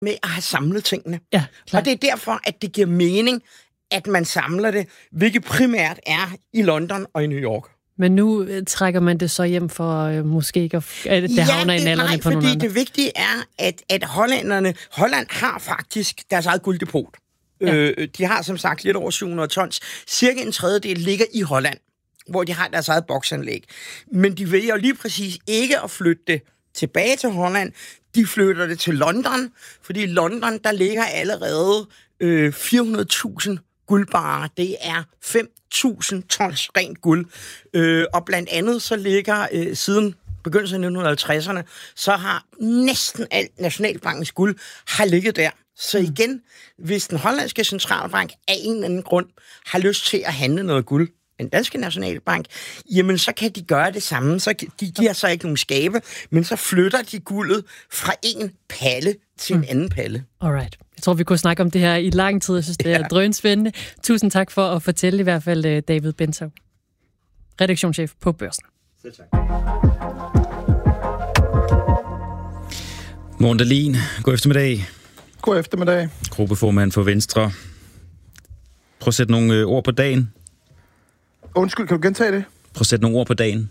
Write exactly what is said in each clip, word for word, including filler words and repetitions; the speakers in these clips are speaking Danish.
med at have samlet tingene. Ja, og det er derfor, at det giver mening, at man samler det, hvilket primært er i London og i New York. Men nu trækker man det så hjem for øh, måske ikke, at det ja, havner det, i nallerne på nogle fordi andre. Det vigtige er, at, at hollænderne, Holland har faktisk deres eget gulddepot. Ja. Øh, de har som sagt lidt over syv hundrede tons. Cirka en tredjedel ligger i Holland, hvor de har deres eget boksanlæg. Men de vælger lige præcis ikke at flytte det tilbage til Holland. De flytter det til London, fordi i London, der ligger allerede øh, fire hundrede tusind guldbarer. Det er fem tusind tons rent guld. Øh, og blandt andet så ligger øh, siden begyndelsen af nitten halvtredserne, så har næsten alt Nationalbankens guld har ligget der. Så igen, hvis den hollandske centralbank af en eller anden grund har lyst til at handle noget guld, den danske nationalbank, jamen så kan de gøre det samme. Så de giver så ikke nogen skabe, men så flytter de guldet fra en palle til en anden palle. Alright. Jeg tror, vi kunne snakke om det her i lang tid. Jeg synes, det er ja. drønspændende. Tusind tak for at fortælle i hvert fald David Bentov, redaktionschef på Børsen. Selv tak. Morten Dahlin, god eftermiddag. God eftermiddag. Gruppeformand for Venstre. Prøv at sætte nogle ord på dagen. Undskyld, kan du gentage det? Prøv at sætte nogle ord på dagen.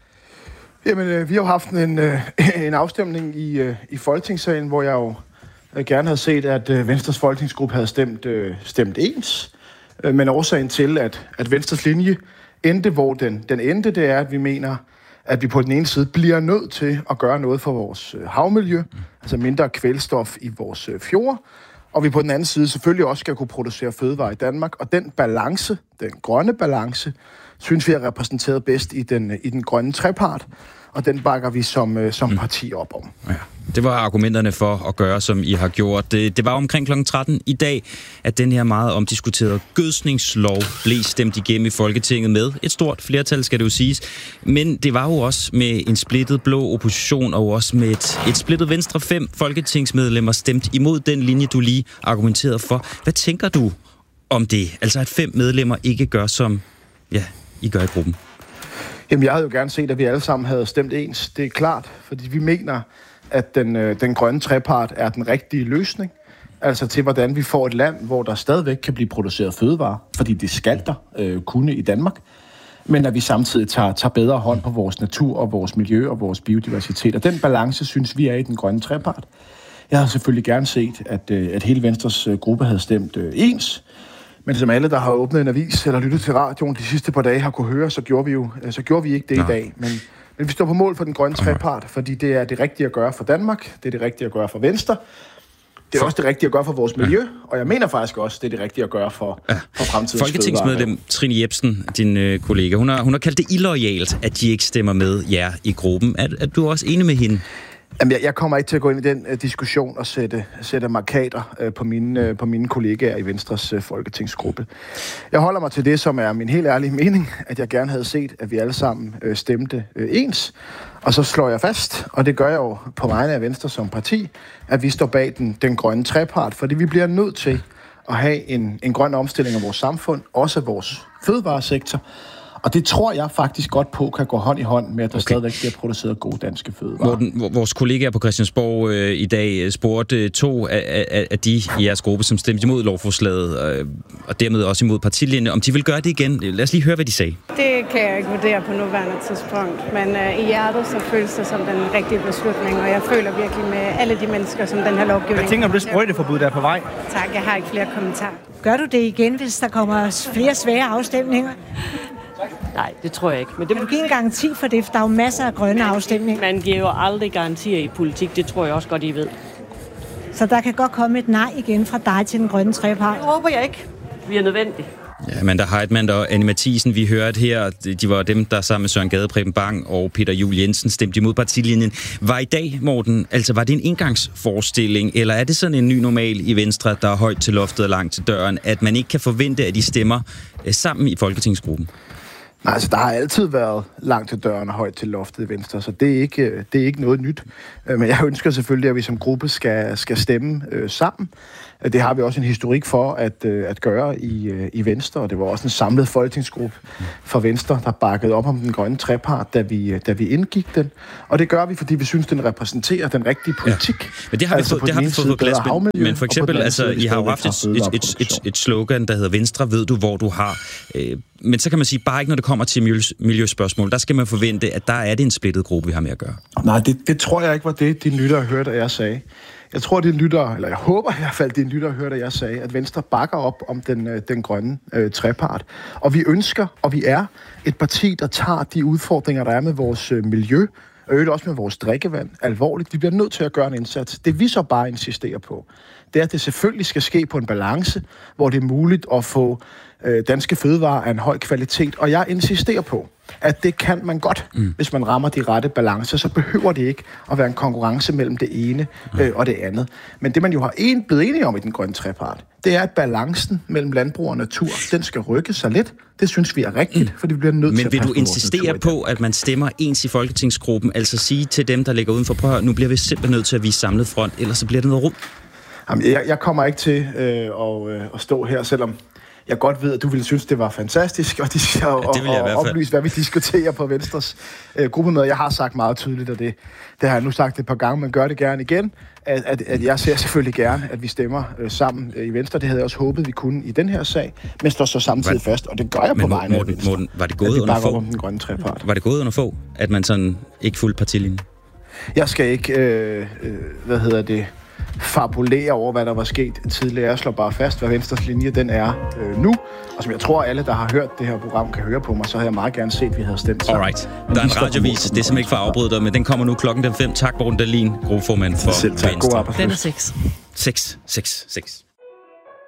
Jamen, øh, vi har jo haft en, øh, en afstemning i, øh, i Folketingssalen, hvor jeg jo øh, gerne havde set, at øh, Venstres folketingsgruppe havde stemt, øh, stemt ens. Øh, men årsagen til, at, at Venstres linje endte, hvor den, den endte, det er, at vi mener, at vi på den ene side bliver nødt til at gøre noget for vores øh, havmiljø, mm. altså mindre kvælstof i vores øh, fjorde, og vi på den anden side selvfølgelig også skal kunne producere fødevarer i Danmark. Og den balance, den grønne balance, synes vi er repræsenteret bedst i den, i den grønne trepart, og den bakker vi som, som mm. parti op om. Ja. Det var argumenterne for at gøre, som I har gjort. Det, det var omkring klokken tretten i dag, at den her meget omdiskuterede gødskningslov blev stemt igennem i Folketinget med et stort flertal, skal det jo siges. Men det var jo også med en splittet blå opposition, og også med et, et splittet Venstre. Fem folketingsmedlemmer stemt imod den linje, du lige argumenterede for. Hvad tænker du om det? Altså at fem medlemmer ikke gør, som ja, I gør i gruppen. Jamen, jeg havde jo gerne set, at vi alle sammen havde stemt ens. Det er klart, fordi vi mener, at den, øh, den grønne trepart er den rigtige løsning. Altså til, hvordan vi får et land, hvor der stadigvæk kan blive produceret fødevarer, fordi det skal der øh, kunne i Danmark. Men at vi samtidig tager, tager bedre hånd på vores natur og vores miljø og vores biodiversitet. Og den balance, synes vi, er i den grønne trepart. Jeg havde selvfølgelig gerne set, at, øh, at hele Venstres øh, gruppe havde stemt øh, ens. Men som alle, der har åbnet en avis eller lyttet til radioen de sidste par dage, har kunne høre, så gjorde vi jo så gjorde vi ikke det Nej. i dag. Men, men vi står på mål for den grønne trepart, fordi det er det rigtige at gøre for Danmark, det er det rigtige at gøre for Venstre, det er for... også det rigtige at gøre for vores miljø, ja. og jeg mener faktisk også, det er det rigtige at gøre for, ja. for fremtidens Folketingsmedlem Trine Jepsen, din øh, kollega, hun har, hun har kaldt det illoyalt, at de ikke stemmer med jer i gruppen. Er, er du også enig med hende? Jamen, jeg, jeg kommer ikke til at gå ind i den uh, diskussion og sætte, sætte markader uh, på, mine, uh, på mine kollegaer i Venstres uh, folketingsgruppe. Jeg holder mig til det, som er min helt ærlige mening, at jeg gerne havde set, at vi alle sammen uh, stemte uh, ens. Og så slår jeg fast, og det gør jeg jo på vegne af Venstre som parti, at vi står bag den, den grønne trepart, fordi vi bliver nødt til at have en, en grøn omstilling af vores samfund, også af vores fødevaresektor. Og det tror jeg faktisk godt på kan gå hånd i hånd med, at der okay. stadigvæk bliver produceret gode danske fødevarer. Morten, vores kollegaer på Christiansborg øh, i dag spurgte to af, af, af de i jeres gruppe, som stemte imod lovforslaget, øh, og dermed også imod partilinjen, om de vil gøre det igen. Lad os lige høre, hvad de sagde. Det kan jeg ikke vurdere på nuværende tidspunkt, men øh, i hjertet så føles det som den rigtige beslutning, og jeg føler virkelig med alle de mennesker, som den her lovgivning... Jeg tænker om det sprøjteforbud, der er på vej. Tak, jeg har ikke flere kommentarer. Gør du det igen, hvis der kommer flere svære afstemninger? Nej, det tror jeg ikke. Men det... Vil du give en garanti for det, for der er jo masser af grønne afstemninger? Man giver jo aldrig garantier i politik, det tror jeg også godt, I ved. Så der kan godt komme et nej igen fra dig til den grønne trepart? Det håber jeg ikke. Vi er nødvendige. Ja, Amanda Heitmann og Annie Mathisen, vi hørte her, de var dem, der sammen med Søren Gade, Preben Bang og Peter Juel Jensen stemte imod partilinjen. Var i dag, Morten, altså var det en engangsforestilling, eller er det sådan en ny normal i Venstre, der er højt til loftet og langt til døren, at man ikke kan forvente, at de stemmer sammen i Folketingsgruppen? Nej, altså der har altid været langt til døren og højt til loftet i Venstre, så det er ikke, det er ikke noget nyt. Men jeg ønsker selvfølgelig, at vi som gruppe skal, skal stemme øh, sammen. Det har vi også en historik for at, øh, at gøre i, øh, i Venstre, og det var også en samlet folketingsgruppe for Venstre, der bakkede op om den grønne trepart, da vi, da vi indgik den. Og det gør vi, fordi vi synes, den repræsenterer den rigtige politik. Ja. Men det har vi, altså, fået, det har vi fået på plads. Men, men for eksempel, altså, I har jo haft et, et, et, et, et slogan, der hedder Venstre, ved du, hvor du har. Øh, men så kan man sige, bare ikke når det kommer til miljø, miljøspørgsmål, der skal man forvente, at der er det en splittet gruppe, vi har med at gøre. Nej, det, det tror jeg ikke var det, de lyttere hørte, at jeg sagde. Jeg tror, det er lytter, eller jeg håber i hvert fald, det er lytter hørte, at jeg sagde, at Venstre bakker op om den, den grønne øh, trepart. Og vi ønsker, og vi er et parti, der tager de udfordringer, der er med vores øh, miljø, og øvrigt også med vores drikkevand, alvorligt. Vi bliver nødt til at gøre en indsats. Det vi så bare insisterer på, det er, at det selvfølgelig skal ske på en balance, hvor det er muligt at få øh, danske fødevarer af en høj kvalitet. Og jeg insisterer på, at det kan man godt, mm. hvis man rammer de rette balancer. Så behøver det ikke at være en konkurrence mellem det ene øh, og det andet. Men det, man jo har en, blevet enige om i den grønne trepart, det er, at balancen mellem landbrug og natur, den skal rykke sig lidt. Det synes vi er rigtigt, mm. fordi vi bliver nødt Men til at vil du insistere på, at man stemmer ens i folketingsgruppen, altså sige til dem, der ligger udenfor, prøv at høre, nu bliver vi simpelthen nødt til at vise samlet front, ellers så bliver det noget rum? Jamen, jeg, jeg kommer ikke til øh, at, øh, at stå her, selvom jeg godt ved, at du ville synes, det var fantastisk, og, de, og, ja, og oplyse, hvad vi diskuterer på Venstres øh, gruppemøde. Jeg har sagt meget tydeligt, og det, det har jeg nu sagt et par gange, men gør det gerne igen, at, at, at jeg ser selvfølgelig gerne, at vi stemmer øh, sammen øh, i Venstre. Det havde jeg også håbet, vi kunne i den her sag, men står så samtidig Hvad? fast, og det gør jeg på vegne af Venstre. Morten, var det gået under få? Den grønne trepart. Var det gået under få, at man sådan ikke fulgte partilinjen? Jeg skal ikke, øh, øh, hvad hedder det, fabulere over, hvad der var sket tidligere. Jeg slår bare fast, hvad Venstres linje den er øh, nu. Og som jeg tror, alle, der har hørt det her program, kan høre på mig, så havde jeg meget gerne set, at vi havde stemt sammen. Alright. Der er en radiovis. Det er simpelthen ikke for at afbryde dig, men den kommer nu klokken den fem. Tak, Morten Dahlin, gruppeformand for Selv tak. Venstre. God arbejdslyst. Den er seks. seks, seks, seks.